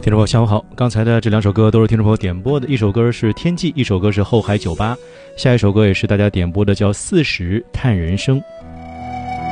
听众朋友下午好，刚才的这两首歌都是听众朋友点播的，一首歌是《天际》，一首歌是《后海酒吧》，下一首歌也是大家点播的，叫《40叹人生》。